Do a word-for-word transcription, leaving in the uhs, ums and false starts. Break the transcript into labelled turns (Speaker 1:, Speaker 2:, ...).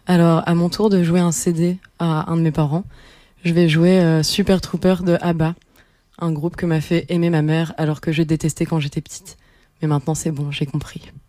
Speaker 1: Alors, à mon tour de jouer un C D à un de mes parents, je vais jouer euh, Super Trooper de ABBA, un groupe que m'a fait aimer ma mère alors que je détestais quand j'étais petite. Mais maintenant c'est bon, j'ai compris.